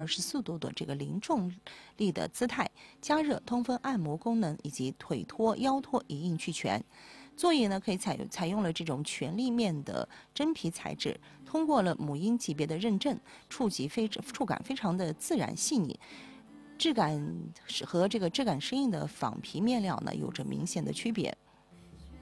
24度的这个零重力的姿态，加热、通风、按摩功能以及腿托、腰托一应俱全。座椅呢可以采用了这种全立面的真皮材质，通过了母婴级别的认证，触感非常的自然细腻。质感和这个质感生硬的仿皮面料呢有着明显的区别。